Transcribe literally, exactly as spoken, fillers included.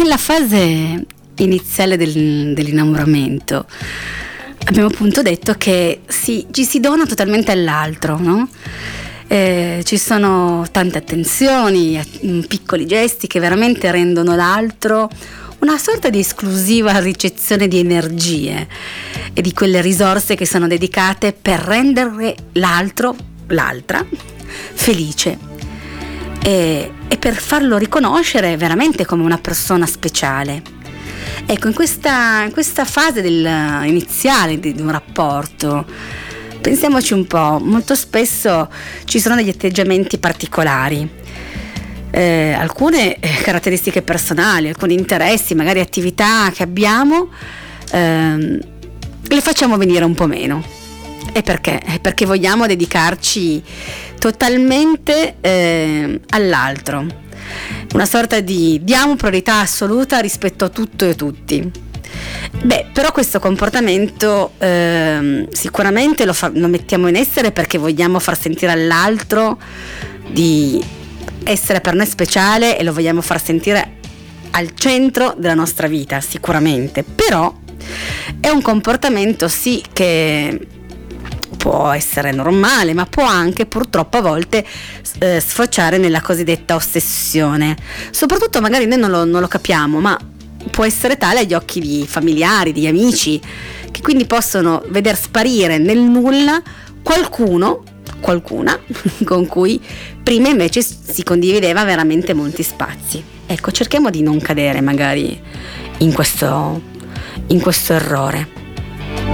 nella fase iniziale del, dell'innamoramento abbiamo appunto detto che si, ci si dona totalmente all'altro, no? Eh, ci sono tante attenzioni, piccoli gesti che veramente rendono l'altro una sorta di esclusiva ricezione di energie e di quelle risorse che sono dedicate per rendere l'altro, l'altra, felice e, e per farlo riconoscere veramente come una persona speciale. Ecco, in questa, in questa fase del, iniziale di, di un rapporto, pensiamoci un po', molto spesso ci sono degli atteggiamenti particolari, eh, alcune caratteristiche personali, alcuni interessi, magari attività che abbiamo, ehm, le facciamo venire un po' meno. E perché? Perché vogliamo dedicarci totalmente eh, all'altro, una sorta di diamo priorità assoluta rispetto a tutto e tutti. Beh, però questo comportamento eh, sicuramente lo, fa, lo mettiamo in essere perché vogliamo far sentire all'altro di essere per noi speciale e lo vogliamo far sentire al centro della nostra vita, sicuramente. Però è un comportamento sì che può essere normale, ma può anche purtroppo a volte eh, sfociare nella cosiddetta ossessione. Soprattutto magari noi non lo, non lo capiamo, ma può essere tale agli occhi di familiari, di amici, che quindi possono veder sparire nel nulla qualcuno, qualcuna con cui prima invece si condivideva veramente molti spazi. Ecco, cerchiamo di non cadere magari in questo, in questo errore.